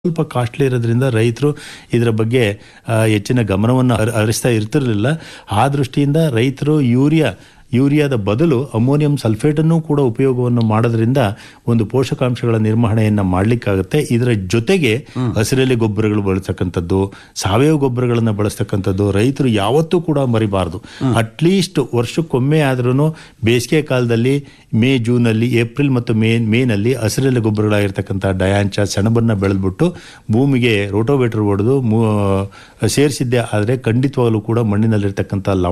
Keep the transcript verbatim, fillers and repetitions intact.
ಸ್ವಲ್ಪ ಕಾಸ್ಟ್ಲಿ ಇರೋದ್ರಿಂದ ರೈತರು ಇದರ ಬಗ್ಗೆ ಆ, ಹೆಚ್ಚಿನ ಗಮನವನ್ನು ಹರ- ಹರಿಸ್ತಾ ಇರ್ತಿರಲಿಲ್ಲ. ಆ ದೃಷ್ಟಿಯಿಂದ ರೈತರು ಯೂರಿಯಾ ಯೂರಿಯಾದ ಬದಲು ಅಮೋನಿಯಂ ಸಲ್ಫೇಟನ್ನು ಕೂಡ ಉಪಯೋಗವನ್ನು ಮಾಡೋದ್ರಿಂದ ಒಂದು ಪೋಷಕಾಂಶಗಳ ನಿರ್ವಹಣೆಯನ್ನು ಮಾಡಲಿಕ್ಕಾಗುತ್ತೆ. ಇದರ ಜೊತೆಗೆ ಹಸಿರೆಲೆ ಗೊಬ್ಬರಗಳು ಬಳಸ್ತಕ್ಕಂಥದ್ದು, ಸಾವಯವ ಗೊಬ್ಬರಗಳನ್ನು ಬಳಸ್ತಕ್ಕಂಥದ್ದು ರೈತರು ಯಾವತ್ತೂ ಕೂಡ ಮರಿಬಾರ್ದು. ಅಟ್ಲೀಸ್ಟ್ ವರ್ಷಕ್ಕೊಮ್ಮೆ ಆದ್ರೂ ಬೇಸಿಗೆ ಕಾಲದಲ್ಲಿ ಮೇ ಜೂನಲ್ಲಿ ಏಪ್ರಿಲ್ ಮತ್ತು ಮೇ ಮೇನಲ್ಲಿ ಹಸಿರೆಲೆ ಗೊಬ್ಬರಗಳಾಗಿರ್ತಕ್ಕಂಥ ಡಯಾಂಚ ಸೆಣಬನ್ನು ಬೆಳೆದ್ಬಿಟ್ಟು ಭೂಮಿಗೆ ರೋಟೋವೇಟರ್ ಹೊಡೆದು ಸೇರಿಸಿದ್ದೆ ಆದರೆ ಖಂಡಿತವಾಗಲೂ ಕೂಡ ಮಣ್ಣಿನಲ್ಲಿರ್ತಕ್ಕಂಥ ಲವಣ